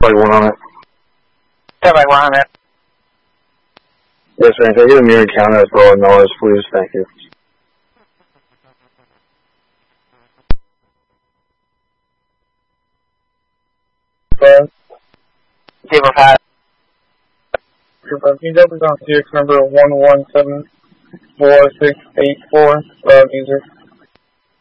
Like 1 on it. Yeah, like 1 on it. Yes, sir. Can I get a mirror counter as well as noise, please? Thank you. Table 5. Can you double on CX number 117468 user?